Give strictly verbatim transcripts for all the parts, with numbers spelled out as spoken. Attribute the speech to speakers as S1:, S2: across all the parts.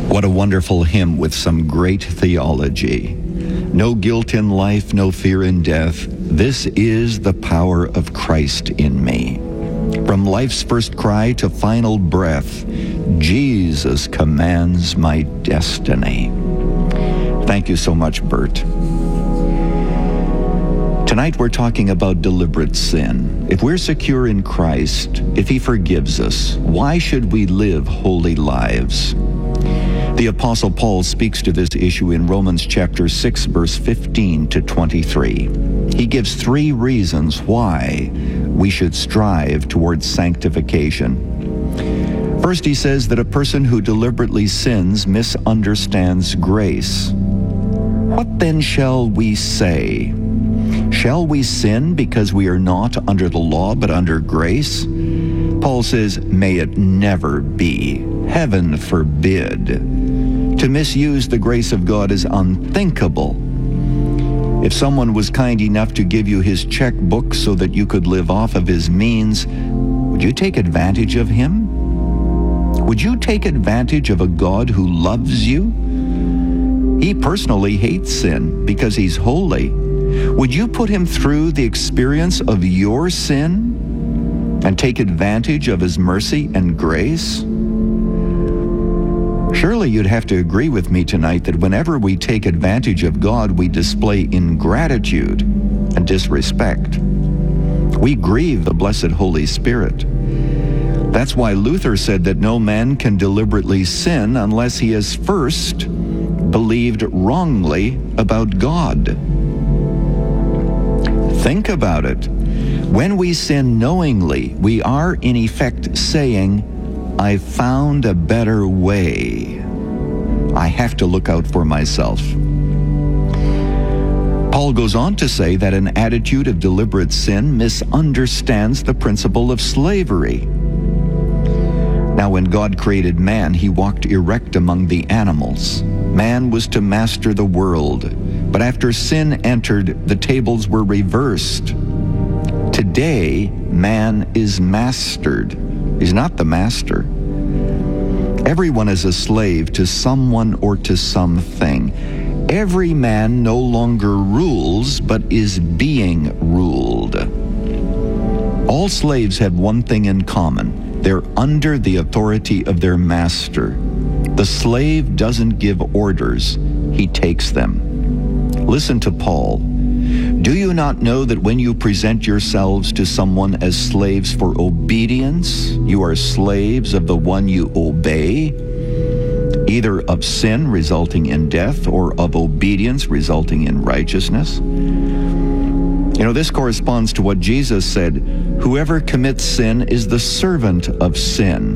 S1: What a wonderful hymn with some great theology. No guilt in life, no fear in death. This is the power of Christ in me. From life's first cry to final breath, Jesus commands my destiny. Thank you so much, Bert. Tonight we're talking about deliberate sin. If we're secure in Christ, if He forgives us, why should we live holy lives? The Apostle Paul speaks to this issue in Romans chapter six, verse fifteen to twenty-three. He gives three reasons why we should strive towards sanctification. First, he says that a person who deliberately sins misunderstands grace. What then shall we say? Shall we sin because we are not under the law but under grace? Paul says, may it never be. Heaven forbid. To misuse the grace of God is unthinkable. If someone was kind enough to give you his checkbook so that you could live off of his means, would you take advantage of him? Would you take advantage of a God who loves you? He personally hates sin because He's holy. Would you put Him through the experience of your sin and take advantage of His mercy and grace? Surely you'd have to agree with me tonight that whenever we take advantage of God, we display ingratitude and disrespect. We grieve the blessed Holy Spirit. That's why Luther said that no man can deliberately sin unless he has first believed wrongly about God. Think about it. When we sin knowingly, we are in effect saying, I found a better way. I have to look out for myself. Paul goes on to say that an attitude of deliberate sin misunderstands the principle of slavery. Now, when God created man, He walked erect among the animals. Man was to master the world. But after sin entered, the tables were reversed. Today, man is mastered. He's not the master. Everyone is a slave to someone or to something. Every man no longer rules, but is being ruled. All slaves have one thing in common. They're under the authority of their master. The slave doesn't give orders, he takes them. Listen to Paul. Do you not know that when you present yourselves to someone as slaves for obedience, you are slaves of the one you obey, either of sin resulting in death or of obedience resulting in righteousness? You know, this corresponds to what Jesus said, whoever commits sin is the servant of sin.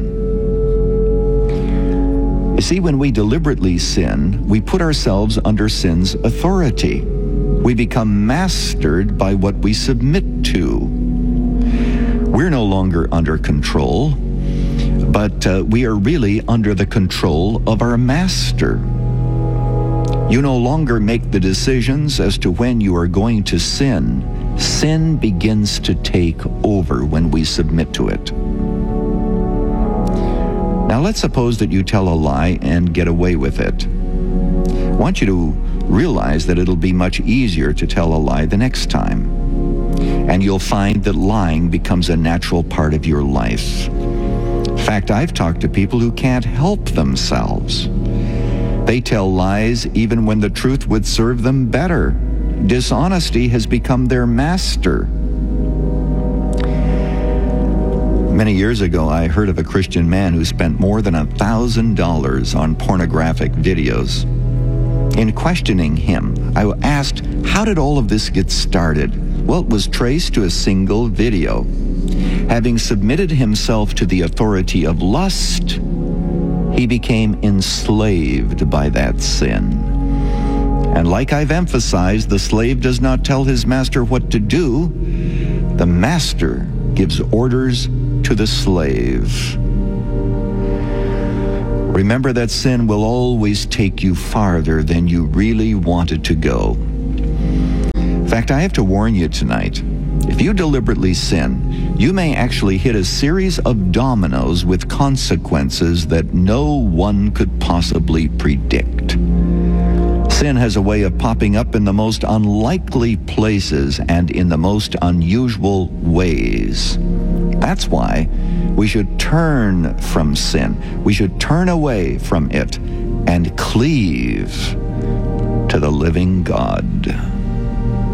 S1: You see, when we deliberately sin, we put ourselves under sin's authority. We become mastered by what we submit to. We're no longer under control, but uh, we are really under the control of our master. You no longer make the decisions as to when you are going to sin. Sin begins to take over when we submit to it. Now let's suppose that you tell a lie and get away with it. I want you to realize that it'll be much easier to tell a lie the next time. And you'll find that lying becomes a natural part of your life. In fact, I've talked to people who can't help themselves. They tell lies even when the truth would serve them better. Dishonesty has become their master. Many years ago, I heard of a Christian man who spent more than a thousand dollars on pornographic videos. In questioning him, I asked, how did all of this get started? Well, it was traced to a single video. Having submitted himself to the authority of lust, he became enslaved by that sin. And like I've emphasized, the slave does not tell his master what to do. The master gives orders to the slave. Remember that sin will always take you farther than you really wanted to go. In fact, I have to warn you tonight, If you deliberately sin, you may actually hit a series of dominoes with consequences that no one could possibly predict. Sin has a way of popping up in the most unlikely places and in the most unusual ways. That's why we should turn from sin. We should turn away from it and cleave to the living God.